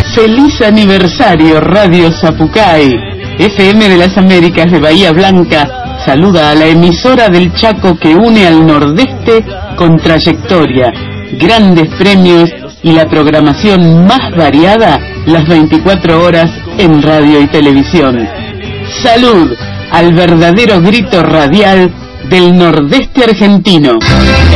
Feliz aniversario Radio Zapucay. FM de las Américas de Bahía Blanca saluda a la emisora del Chaco que une al Nordeste con trayectoria, grandes premios y la programación más variada las 24 horas en radio y televisión. ¡Salud! Al verdadero grito radial del Nordeste argentino.